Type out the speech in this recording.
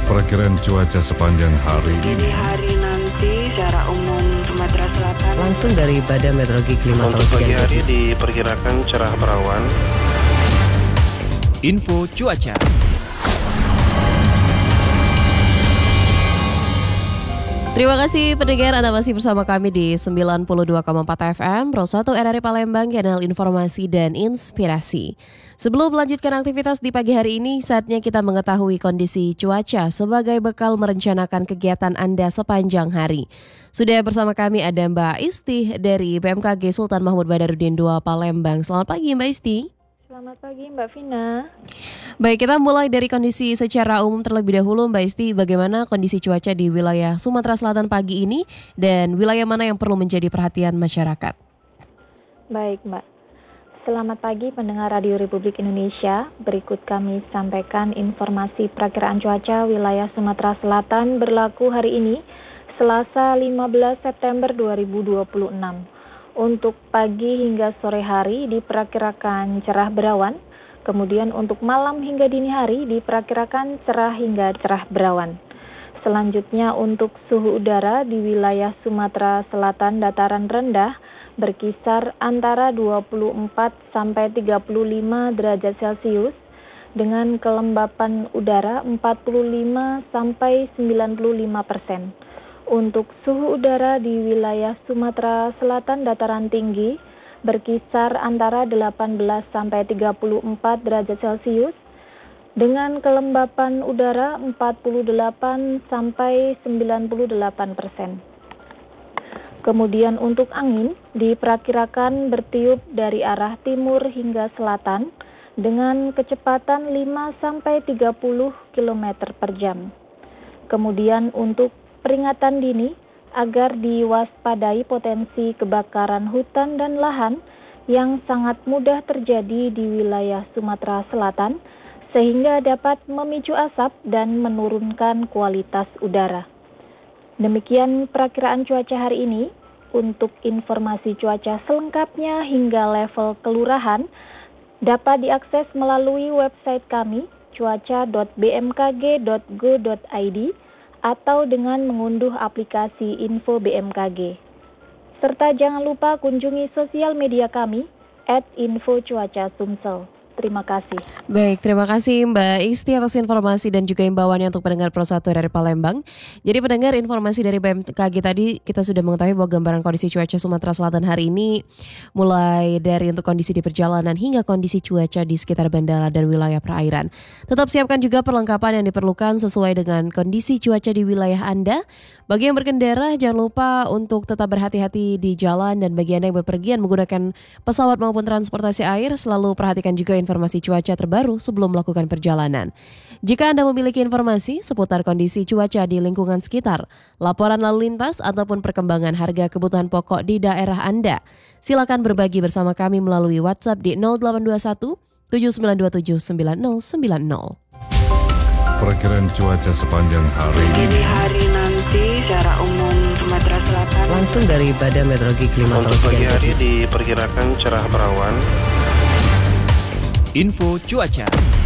Perkiraan cuaca sepanjang hari ini. Dini hari nanti secara umum Sumatera Selatan. Langsung dari Badan Meteorologi Klimatologi Untuk pagi dan hari Geofisika. diperkirakan cerah berawan. Info cuaca. Terima kasih pendengar, Anda masih bersama kami di 92,4 FM, Pro 1 RRI Palembang, kanal informasi dan inspirasi. Sebelum melanjutkan aktivitas di pagi hari ini, saatnya kita mengetahui kondisi cuaca sebagai bekal merencanakan kegiatan Anda sepanjang hari. Sudah bersama kami ada Mbak Isti dari BMKG Sultan Mahmud Badarudin II Palembang. Selamat pagi Mbak Isti. Selamat pagi Mbak Vina. Baik, kita mulai dari kondisi secara umum terlebih dahulu Mbak Isti. Bagaimana kondisi cuaca di wilayah Sumatera Selatan pagi ini dan wilayah mana yang perlu menjadi perhatian masyarakat? Baik Mbak. Selamat pagi pendengar Radio Republik Indonesia. Berikut kami sampaikan informasi perakiraan cuaca wilayah Sumatera Selatan berlaku hari ini, Selasa 15 September 2026. Untuk pagi hingga sore hari diperkirakan cerah berawan, kemudian untuk malam hingga dini hari diperkirakan cerah hingga cerah berawan. Selanjutnya untuk suhu udara di wilayah Sumatera Selatan dataran rendah berkisar antara 24 sampai 35 derajat Celcius dengan kelembapan udara 45 sampai 95%. Untuk suhu udara di wilayah Sumatera Selatan dataran tinggi berkisar antara 18 sampai 34 derajat Celcius dengan kelembapan udara 48 sampai 98%. Kemudian untuk angin diperkirakan bertiup dari arah timur hingga selatan dengan kecepatan 5 sampai 30 km per jam. Kemudian untuk peringatan dini agar diwaspadai potensi kebakaran hutan dan lahan yang sangat mudah terjadi di wilayah Sumatera Selatan sehingga dapat memicu asap dan menurunkan kualitas udara. Demikian perakiraan cuaca hari ini. Untuk informasi cuaca selengkapnya hingga level kelurahan dapat diakses melalui website kami cuaca.bmkg.go.id atau dengan mengunduh aplikasi Info BMKG. Serta jangan lupa kunjungi sosial media kami @infocuacasumsel. Terima kasih. Baik, terima kasih Mbak Isti atas informasi dan juga imbauannya untuk pendengar Pro 1 dari Palembang. Jadi pendengar, informasi dari BMKG tadi kita sudah mengetahui bahwa gambaran kondisi cuaca Sumatera Selatan hari ini mulai dari untuk kondisi di perjalanan hingga kondisi cuaca di sekitar bandara dan wilayah perairan. Tetap siapkan juga perlengkapan yang diperlukan sesuai dengan kondisi cuaca di wilayah Anda. Bagi yang berkendara jangan lupa untuk tetap berhati-hati di jalan, dan bagi Anda yang berpergian menggunakan pesawat maupun transportasi air selalu perhatikan juga informasi cuaca terbaru sebelum melakukan perjalanan. Jika Anda memiliki informasi seputar kondisi cuaca di lingkungan sekitar, laporan lalu lintas ataupun perkembangan harga kebutuhan pokok di daerah Anda, silakan berbagi bersama kami melalui WhatsApp di 0821 7927 9090. Perkiraan cuaca sepanjang hari ini. Dini hari nanti secara umum Sumatera Selatan. Langsung dari Badan Meteorologi Untuk Klimatologi pagi dan hari Geofisika. diperkirakan cerah berawan. Info cuaca.